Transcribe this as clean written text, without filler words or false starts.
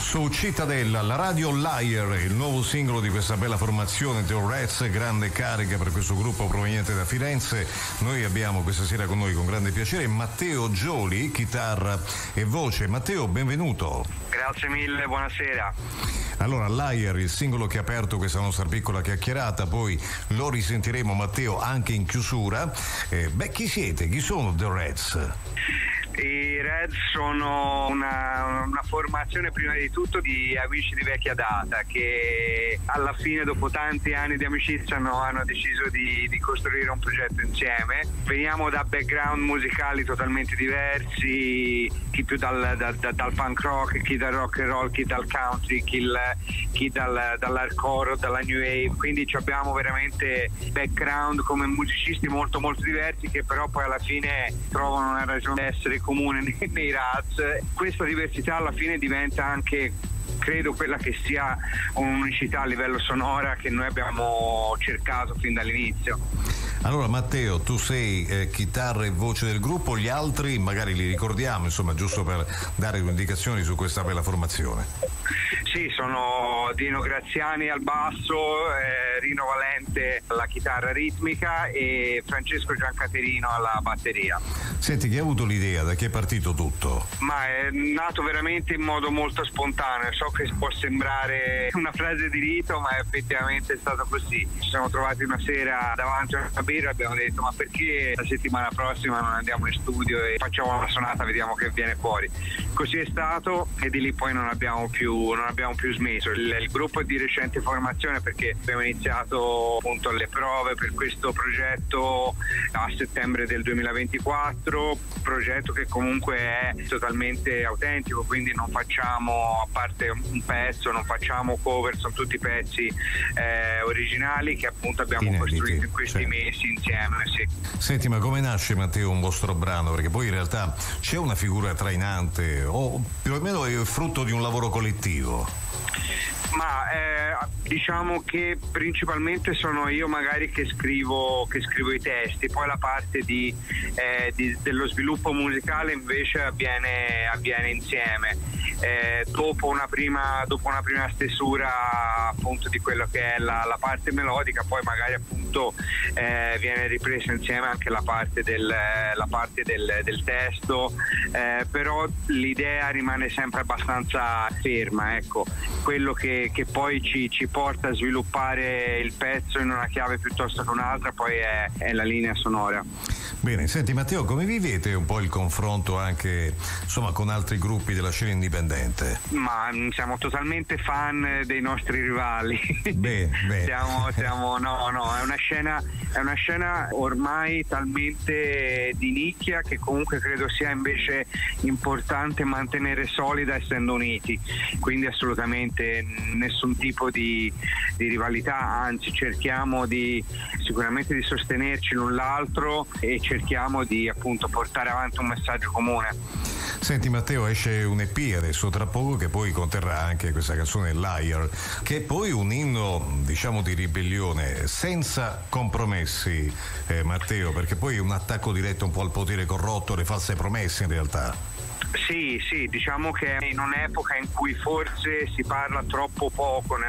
Su Cittadella, la radio Liar, il nuovo singolo di questa bella formazione The Reds, grande carica per questo gruppo proveniente da Firenze. Noi abbiamo questa sera con noi con grande piacere Matteo Gioli, chitarra e voce. Matteo, benvenuto. Grazie mille, buonasera. Allora, Liar, il singolo che ha aperto questa nostra piccola chiacchierata, poi lo risentiremo, Matteo, anche in chiusura. Chi siete? Chi sono The Reds? I Reds sono una formazione prima di tutto di amici di vecchia data che alla fine, dopo tanti anni di amicizia, hanno deciso di costruire un progetto insieme. Veniamo da background musicali totalmente diversi, chi più dal punk rock, chi dal rock and roll, chi dal country, chi dall'hardcore, dalla new wave, quindi abbiamo veramente background come musicisti molto molto diversi che però poi alla fine trovano una ragione di essere comune nei Reds. Questa diversità alla fine diventa anche, credo, quella che sia un'unicità a livello sonora che noi abbiamo cercato fin dall'inizio. Allora Matteo, tu sei chitarra e voce del gruppo, gli altri magari li ricordiamo, insomma, giusto per dare indicazioni su questa bella formazione. Sì, sono Dino Graziani al basso, Rino Valente alla chitarra ritmica e Francesco Giancaterino alla batteria. Senti, chi ha avuto l'idea? Da chi è partito tutto? Ma è nato veramente in modo molto spontaneo. So che può sembrare una frase di rito, ma effettivamente è stato così. Ci siamo trovati una sera davanti a una birra e abbiamo detto: ma perché la settimana prossima non andiamo in studio e facciamo una sonata, vediamo che viene fuori. Così è stato e di lì poi non abbiamo più smesso. Il gruppo è di recente formazione perché abbiamo iniziato appunto le prove per questo progetto a settembre del 2024, progetto che comunque è totalmente autentico, quindi non facciamo, a parte un pezzo, non facciamo cover, sono tutti pezzi originali che appunto abbiamo costruito in questi mesi insieme. Sì. Senti, ma come nasce, Matteo, un vostro brano? Perché poi in realtà c'è una figura trainante o più o meno è frutto di un lavoro collettivo? Ma diciamo che principalmente sono io magari che scrivo i testi, poi la parte dello sviluppo musicale invece avviene insieme. Dopo una prima stesura appunto di quello che è la parte melodica, poi magari appunto viene ripresa insieme anche la parte del testo, però l'idea rimane sempre abbastanza ferma, ecco. Quello che poi ci porta a sviluppare il pezzo in una chiave piuttosto che un'altra poi è la linea sonora. Bene, senti Matteo, come vivete un po' il confronto anche insomma con altri gruppi della scena indipendente? Ma siamo totalmente fan dei nostri rivali. Bene. No, è una scena ormai talmente di nicchia che comunque credo sia invece importante mantenere solida essendo uniti, quindi assolutamente nessun tipo di rivalità, anzi cerchiamo sicuramente di sostenerci l'un l'altro e cerchiamo di appunto portare avanti un messaggio comune. Senti Matteo, esce un EP adesso tra poco che poi conterrà anche questa canzone Liar, che è poi un inno diciamo di ribellione senza compromessi, Matteo, perché poi è un attacco diretto un po' al potere corrotto, le false promesse in realtà. Sì, diciamo che in un'epoca in cui forse si parla troppo poco